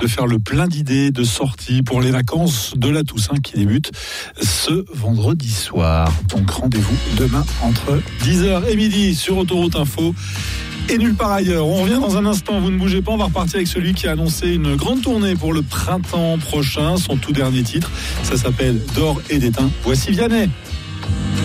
de faire le plein d'idées, de sorties pour les vacances de la Toussaint qui débutent ce vendredi soir. Donc rendez-vous demain entre 10h et midi sur Autoroute Info et nulle part ailleurs. On revient dans un instant, vous ne bougez pas, on va repartir avec celui qui a annoncé une grande tournée pour le printemps prochain, son tout dernier titre, ça s'appelle D'or et d'étain. Voici Vianney.